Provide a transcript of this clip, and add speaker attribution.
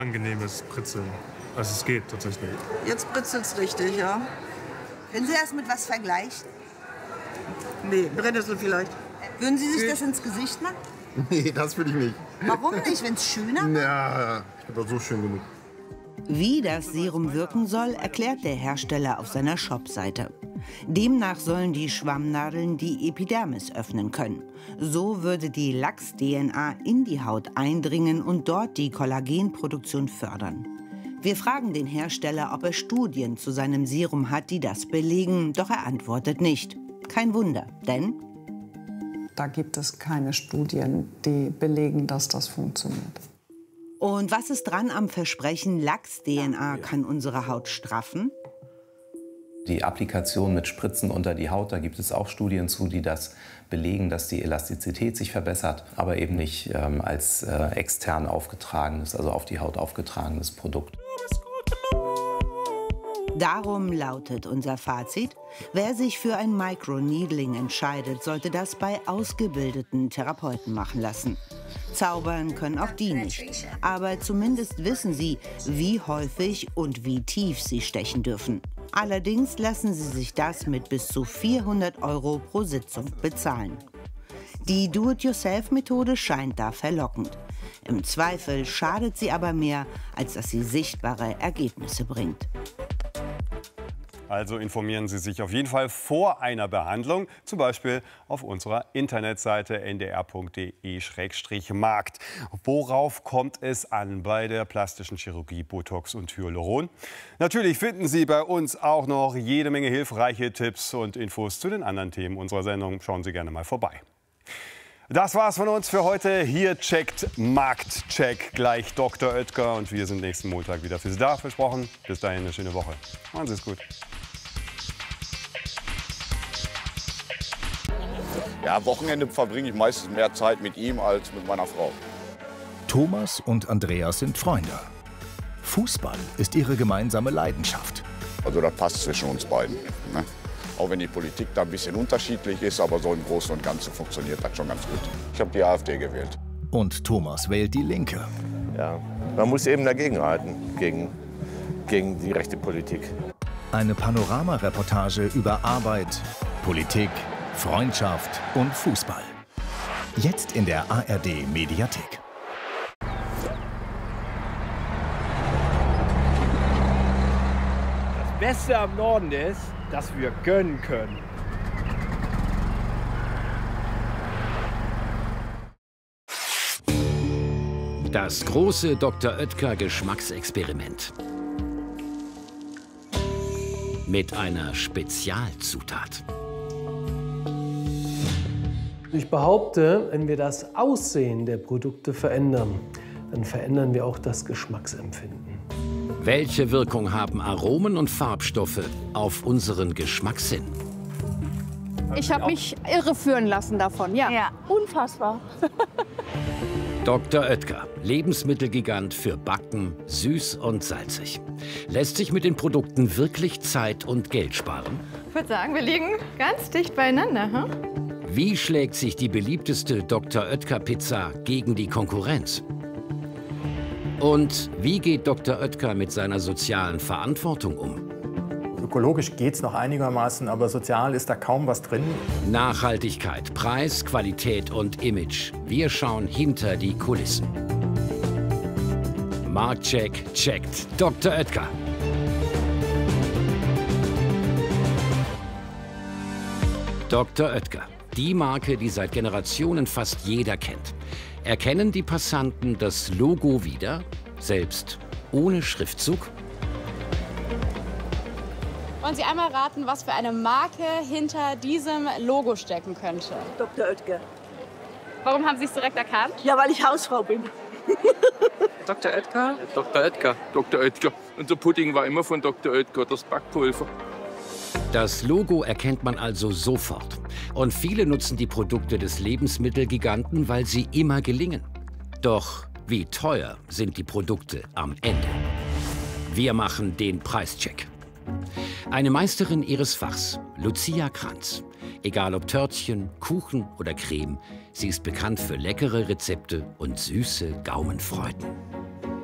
Speaker 1: Angenehmes Pritzeln. Also es geht tatsächlich.
Speaker 2: Jetzt britzelt's richtig, ja.
Speaker 3: Können Sie das mit was vergleichen?
Speaker 2: Nee, Brennnessel vielleicht.
Speaker 3: Würden Sie sich das ins Gesicht machen?
Speaker 4: Nee, das will ich nicht.
Speaker 3: Warum nicht, wenn es schöner wird?
Speaker 4: Ja, ich bin doch so schön genug.
Speaker 5: Wie das Serum wirken soll, erklärt der Hersteller auf seiner Shopseite. Demnach sollen die Schwammnadeln die Epidermis öffnen können. So würde die Lachs-DNA in die Haut eindringen und dort die Kollagenproduktion fördern. Wir fragen den Hersteller, ob er Studien zu seinem Serum hat, die das belegen, doch er antwortet nicht. Kein Wunder, denn
Speaker 6: da gibt es keine Studien, die belegen, dass das funktioniert.
Speaker 5: Und was ist dran am Versprechen, Lachs-DNA kann unsere Haut straffen?
Speaker 7: Die Applikation mit Spritzen unter die Haut, da gibt es auch Studien zu, die das belegen, dass die Elastizität sich verbessert, aber eben nicht als extern aufgetragenes, also auf die Haut aufgetragenes Produkt.
Speaker 5: Darum lautet unser Fazit: Wer sich für ein Microneedling entscheidet, sollte das bei ausgebildeten Therapeuten machen lassen. Zaubern können auch die nicht, aber zumindest wissen sie, wie häufig und wie tief sie stechen dürfen. Allerdings lassen sie sich das mit bis zu 400 € pro Sitzung bezahlen. Die Do-it-yourself-Methode scheint da verlockend. Im Zweifel schadet sie aber mehr, als dass sie sichtbare Ergebnisse bringt.
Speaker 8: Also informieren Sie sich auf jeden Fall vor einer Behandlung, zum Beispiel auf unserer Internetseite ndr.de/markt. Worauf kommt es an bei der plastischen Chirurgie, Botox und Hyaluron? Natürlich finden Sie bei uns auch noch jede Menge hilfreiche Tipps und Infos zu den anderen Themen unserer Sendung. Schauen Sie gerne mal vorbei. Das war's von uns für heute. Hier checkt Marktcheck. Gleich Dr. Oetker und wir sind nächsten Montag wieder für Sie da. Versprochen. Bis dahin eine schöne Woche. Machen Sie es gut.
Speaker 9: Ja, am Wochenende verbringe ich meistens mehr Zeit mit ihm als mit meiner Frau.
Speaker 10: Thomas und Andreas sind Freunde. Fußball ist ihre gemeinsame Leidenschaft.
Speaker 9: Also das passt zwischen uns beiden. Ne? Auch wenn die Politik da ein bisschen unterschiedlich ist, aber so im Großen und Ganzen funktioniert das schon ganz gut. Ich habe die AfD gewählt.
Speaker 10: Und Thomas wählt die Linke.
Speaker 11: Ja, man muss eben dagegenhalten, gegen die rechte Politik.
Speaker 10: Eine Panorama-Reportage über Arbeit, Politik, Freundschaft und Fußball. Jetzt in der ARD-Mediathek.
Speaker 12: Das Beste am Norden ist, dass wir gönnen können.
Speaker 13: Das große Dr. Oetker Geschmacksexperiment. Mit einer Spezialzutat.
Speaker 14: Ich behaupte, wenn wir das Aussehen der Produkte verändern, dann verändern wir auch das Geschmacksempfinden.
Speaker 13: Welche Wirkung haben Aromen und Farbstoffe auf unseren Geschmackssinn?
Speaker 15: Ich habe mich irreführen lassen davon, ja. Unfassbar.
Speaker 13: Dr. Oetker, Lebensmittelgigant für Backen, süß und salzig. Lässt sich mit den Produkten wirklich Zeit und Geld sparen?
Speaker 15: Ich würde sagen, wir liegen ganz dicht beieinander. Hm?
Speaker 13: Wie schlägt sich die beliebteste Dr. Oetker Pizza gegen die Konkurrenz? Und wie geht Dr. Oetker mit seiner sozialen Verantwortung um?
Speaker 16: Ökologisch geht es noch einigermaßen, aber sozial ist da kaum was drin.
Speaker 13: Nachhaltigkeit, Preis, Qualität und Image. Wir schauen hinter die Kulissen. Marktcheck checkt Dr. Oetker. Dr. Oetker, die Marke, die seit Generationen fast jeder kennt. Erkennen die Passanten das Logo wieder, selbst ohne Schriftzug?
Speaker 15: Wollen Sie einmal raten, was für eine Marke hinter diesem Logo stecken könnte?
Speaker 2: Dr. Oetker.
Speaker 15: Warum haben Sie es direkt erkannt?
Speaker 2: Ja, weil ich Hausfrau bin.
Speaker 17: Dr. Oetker? Dr. Oetker. Dr. Oetker. Unser Pudding war immer von Dr. Oetker, das Backpulver.
Speaker 13: Das Logo erkennt man also sofort. Und viele nutzen die Produkte des Lebensmittelgiganten, weil sie immer gelingen. Doch wie teuer sind die Produkte am Ende? Wir machen den Preischeck. Eine Meisterin ihres Fachs, Lucia Kranz. Egal ob Törtchen, Kuchen oder Creme, sie ist bekannt für leckere Rezepte und süße Gaumenfreuden.